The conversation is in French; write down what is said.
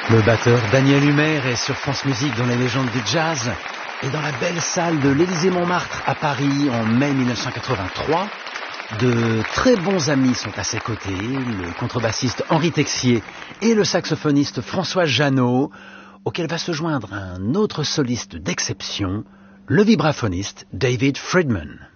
Le batteur Daniel Humer est sur France Musique dans les légendes du jazz et dans la belle salle de l'Élysée-Montmartre à Paris en mai 1983. De très bons amis sont à ses côtés, le contrebassiste Henri Texier et le saxophoniste François Jeannot, auquel va se joindre un autre soliste d'exception, le vibraphoniste David Friedman.